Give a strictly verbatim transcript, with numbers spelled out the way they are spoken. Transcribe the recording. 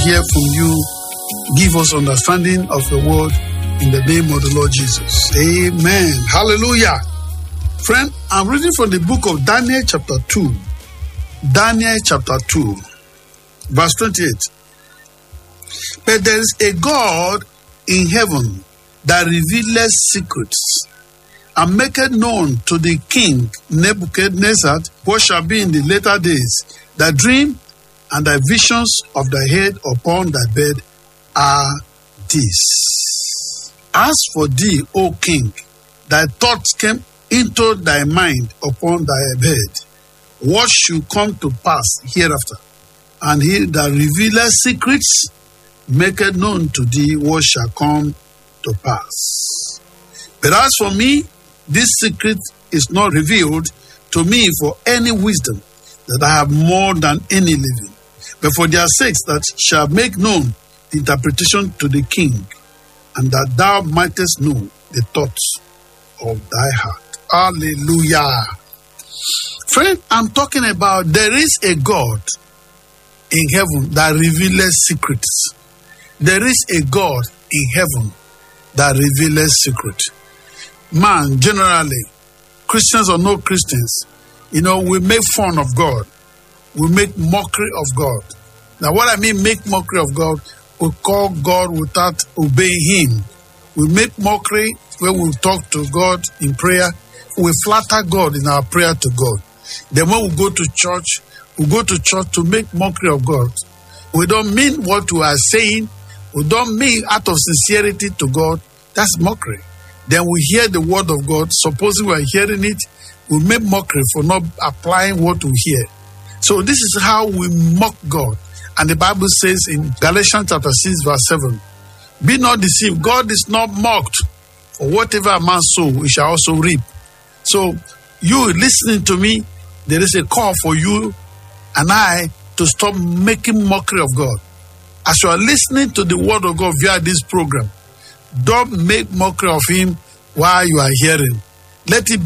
hear from you. Give us understanding of your word in the name of the Lord Jesus. Amen. Hallelujah. Friend, I'm reading from the book of Daniel chapter two. Daniel chapter two, verse twenty-eight. But there is a God in heaven that revealeth secrets and maketh known to the king Nebuchadnezzar what shall be in the later days. The dream and the visions of thy head upon thy bed are these. As for thee, O king, thy thoughts came into thy mind upon thy bed, what should come to pass hereafter? And he that revealeth secrets maketh known to thee what shall come to pass. But as for me, this secret is not revealed to me for any wisdom, that I have more than any living, but for their sakes that shall make known the interpretation to the king, and that thou mightest know the thoughts of thy heart. Hallelujah. Friend, I'm talking about there is a God in heaven that revealeth secrets. There is a God in heaven that revealeth secrets. Man, generally, Christians or no Christians, you know, we make fun of God. We make mockery of God. Now, what I mean make mockery of God, we call God without obeying Him. We make mockery when we talk to God in prayer. We flatter God in our prayer to God. Then when we go to church, we go to church to make mockery of God. We don't mean what we are saying. We don't mean out of sincerity to God. That's mockery. Then we hear the word of God. Supposing we are hearing it, we make mockery for not applying what we hear. So this is how we mock God. And the Bible says in Galatians chapter six, verse seven, be not deceived. God is not mocked. For whatever a man sow, he shall also reap. So you listening to me, there is a call for you and I to stop making mockery of God. As you are listening to the word of God via this program, don't make mockery of Him while you are hearing. Let it be